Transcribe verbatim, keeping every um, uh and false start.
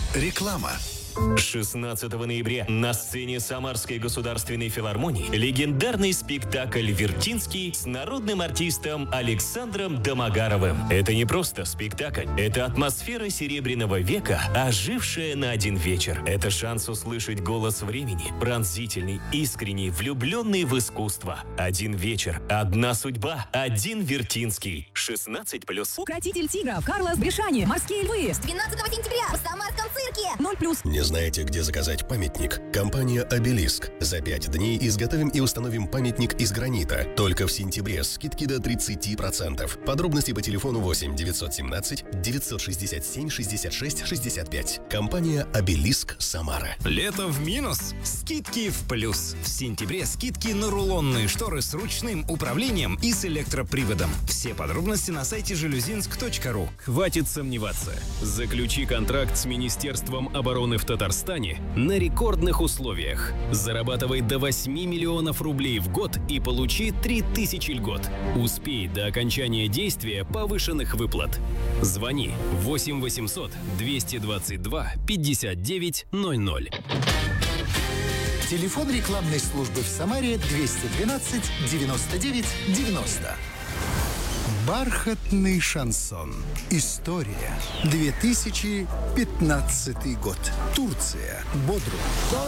Реклама. шестнадцатого ноября на сцене Самарской государственной филармонии легендарный спектакль «Вертинский» с народным артистом Александром Домогаровым. Это не просто спектакль, это атмосфера Серебряного века, ожившая на один вечер. Это шанс услышать голос времени, пронзительный, искренний, влюбленный в искусство. Один вечер, одна судьба, один Вертинский. шестнадцать плюс. Укротитель тигров, Карлос Бришани, морские львы. С двенадцатого сентября в Самарском цирке. ноль плюс. Не знаете, где заказать памятник? Компания «Обелиск». За пять дней изготовим и установим памятник из гранита. Только в сентябре скидки до тридцати процентов. Подробности по телефону восемь девятьсот семнадцать девятьсот шестьдесят семь шестьдесят шесть шестьдесят пять. Компания «Обелиск», Самара. Лето в минус, скидки в плюс. В сентябре скидки на рулонные шторы с ручным управлением и с электроприводом. Все подробности на сайте жалюзинск точка ру. Хватит сомневаться. Заключи контракт с Министерством обороны в Татарстане на рекордных условиях. Зарабатывай до восьми миллионов рублей в год и получи три тысячи льгот. Успей до окончания действия повышенных выплат. Звони восемь восемьсот двести двадцать два пятьдесят девять ноль ноль. Телефон рекламной службы в Самаре двести двенадцать девяносто девять девяносто. Бархатный шансон. История. две тысячи пятнадцатый год. Турция. Бодрум.